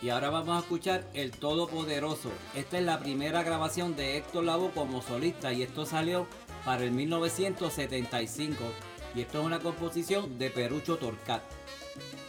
Y ahora vamos a escuchar El Todopoderoso. Esta es la primera grabación de Héctor Lavoe como solista y esto salió para el 1975. Y esto es una composición de Perucho Torcat.